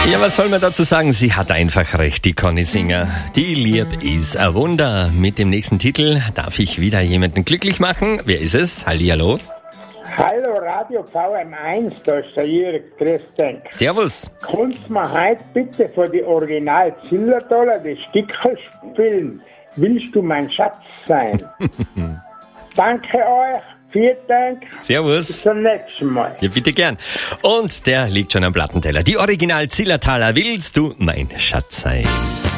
Ja, was soll man dazu sagen? Sie hat einfach recht, die Conny Singer. Die Lieb ist ein Wunder. Mit dem nächsten Titel darf ich wieder jemanden glücklich machen. Wer ist es? Hallihallo. Hallo Radio VM1, da ist der Jürg, grüß dich. Servus. Kannst du mir heute bitte für die Original Zillertaler das Stückchen spielen? Willst du mein Schatz sein? Danke euch, vielen Dank. Servus. Bis zum nächsten Mal. Ja, bitte gern. Und der liegt schon am Plattenteller. Die Original Zillertaler, willst du mein Schatz sein?